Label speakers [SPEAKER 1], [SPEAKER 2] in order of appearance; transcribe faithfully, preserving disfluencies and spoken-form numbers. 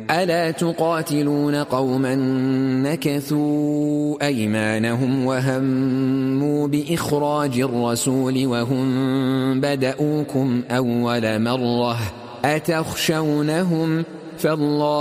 [SPEAKER 1] ألا تقاتلون قوما نكثوا أيمانهم وهموا بإخراج الرسول وهم بدؤوكم أول مرة أتخشونهم فالله